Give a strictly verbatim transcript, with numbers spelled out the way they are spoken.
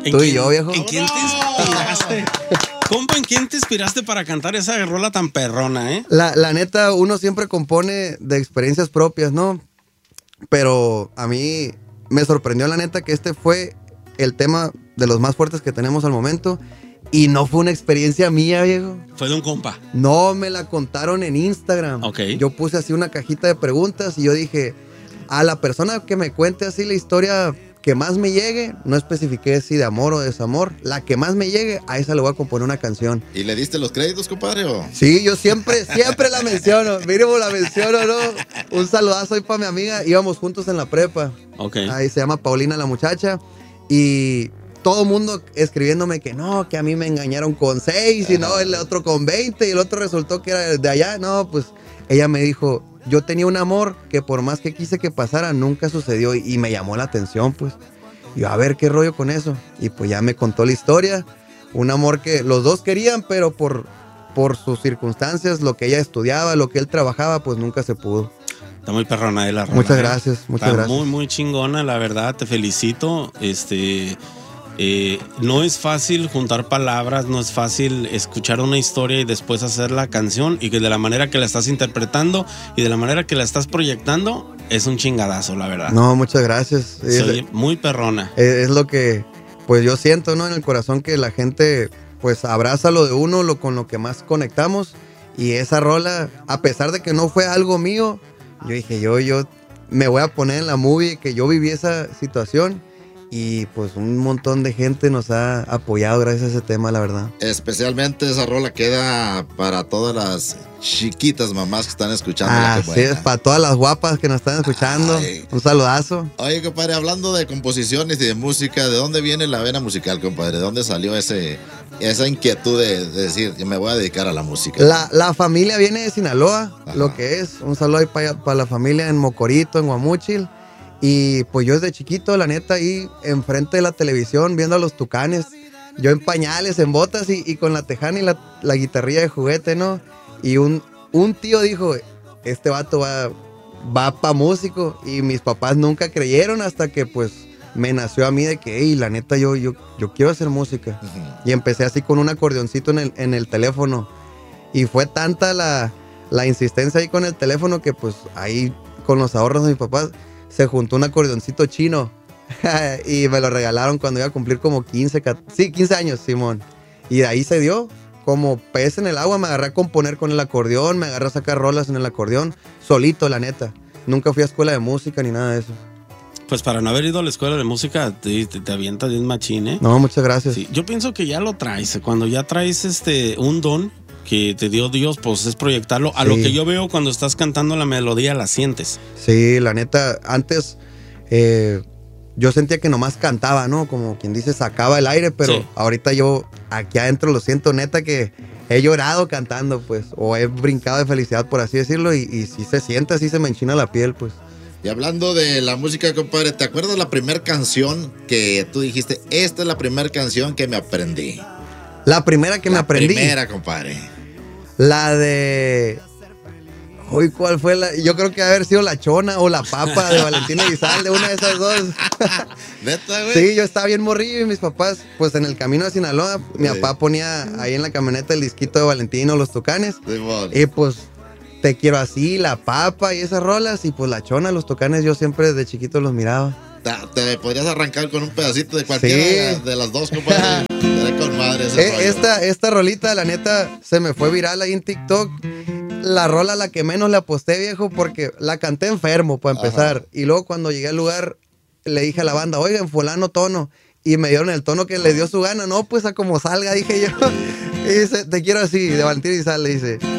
Tú y yo, viejo. ¿En quién te inspiraste? Compa, ¿en quién te inspiraste para cantar esa rola tan perrona, eh? La, la neta, uno siempre compone de experiencias propias, ¿no? Pero a mí me sorprendió, la neta, que este fue el tema de los más fuertes que tenemos al momento. Y no fue una experiencia mía, viejo. Fue de un compa. No, me la contaron en Instagram. Ok. Yo puse así una cajita de preguntas y yo dije, a la persona que me cuente así la historia que más me llegue, no especifiqué si de amor o desamor, la que más me llegue, a esa le voy a componer una canción. ¿Y le diste los créditos, compadre? ¿O? Sí, yo siempre, siempre la menciono. Mínimo la menciono, ¿no? Un saludazo ahí para mi amiga. Íbamos juntos en la prepa. Ok. Ahí se llama Paulina la muchacha. Y todo el mundo escribiéndome que no, que a mí me engañaron con seis y no, el otro con veinte y el otro resultó que era de allá. No, pues ella me dijo, yo tenía un amor que por más que quise que pasara, nunca sucedió y, y me llamó la atención, pues. Y yo, a ver, ¿qué rollo con eso? Y pues ya me contó la historia. Un amor que los dos querían, pero por, por sus circunstancias, lo que ella estudiaba, lo que él trabajaba, pues nunca se pudo. Está muy perrona de la rola. Muchas gracias, muchas Está gracias. muy, muy chingona, la verdad, te felicito. Este, eh, no es fácil juntar palabras, no es fácil escuchar una historia y después hacer la canción, y que de la manera que la estás interpretando y de la manera que la estás proyectando, es un chingadazo, la verdad. No, muchas gracias. Se oye muy perrona. Es, es lo que, pues yo siento, ¿no? En el corazón, que la gente, pues abraza lo de uno, lo con lo que más conectamos. Y esa rola, a pesar de que no fue algo mío, yo dije, yo, yo me voy a poner en la movie que yo viví esa situación. Y pues un montón de gente nos ha apoyado gracias a ese tema, la verdad. Especialmente esa rola queda para todas las chiquitas mamás que están escuchando. Ah, sí, es para todas las guapas que nos están escuchando. Ay. Un saludazo. Oye, compadre, hablando de composiciones y de música, ¿de dónde viene la vena musical, compadre? ¿De dónde salió ese, esa inquietud de, de decir, yo me voy a dedicar a la música? La, la familia viene de Sinaloa, ajá, lo que es. Un saludo ahí para, para la familia en Mocorito, en Guamúchil. Y pues yo desde chiquito, la neta, ahí enfrente de la televisión, viendo a los Tucanes, yo en pañales, en botas y, y con la tejana y la, la guitarrilla de juguete, ¿no? Y un, un tío dijo, este vato va, va pa' músico, y mis papás nunca creyeron hasta que pues me nació a mí de que, hey, la neta, yo, yo, yo quiero hacer música. Uh-huh. Y empecé así con un acordeoncito en el, en el teléfono, y fue tanta la, la insistencia ahí con el teléfono que pues ahí con los ahorros de mis papás se juntó un acordeoncito chino y me lo regalaron cuando iba a cumplir como quince, sí, quince años, Simón. Y de ahí se dio, como pez en el agua, me agarré a componer con el acordeón, me agarré a sacar rolas en el acordeón, solito, la neta. Nunca fui a escuela de música ni nada de eso. Pues para no haber ido a la escuela de música, te, te, te avientas bien machín, ¿eh? No, muchas gracias. Sí, yo pienso que ya lo traes, cuando ya traes este un don que te dio Dios, pues es proyectarlo. A sí. Lo que yo veo cuando estás cantando la melodía, la sientes. Sí, la neta, antes eh, yo sentía que nomás cantaba, ¿no? Como quien dice, sacaba el aire, pero sí. Ahorita yo aquí adentro lo siento, neta, que he llorado cantando, pues, o he brincado de felicidad, por así decirlo, y, y sí se siente, así se me enchina la piel, pues. Y hablando de la música, compadre, ¿te acuerdas la primera canción que tú dijiste, esta es la primera canción que me aprendí? La primera que la me aprendí. La primera, compadre. La de... Uy, ¿cuál fue la? Yo creo que haber sido La Chona o La Papa de Valentín Elizalde, una de esas dos. ¿Neta, güey? Sí, yo estaba bien morrillo y mis papás, pues en el camino a Sinaloa, sí. Mi papá ponía ahí en la camioneta el disquito de Valentino, Los Tucanes. Sí, bueno. Y pues, Te Quiero Así, La Papa y esas rolas. Y pues La Chona, Los Tucanes, yo siempre desde chiquito los miraba. Te, te podrías arrancar con un pedacito de cualquiera sí. de, de las dos, compadre. Con madre ese eh, esta, esta rolita, la neta, se me fue viral ahí en TikTok. La rola a la que menos le aposté, viejo, porque la canté enfermo, para empezar. Ajá. Y luego cuando llegué al lugar, le dije a la banda, oigan, fulano tono. Y me dieron el tono que le dio su gana. No, pues a como salga, dije yo. Y dice, Te Quiero Así, de Valentín Elizalde, dice.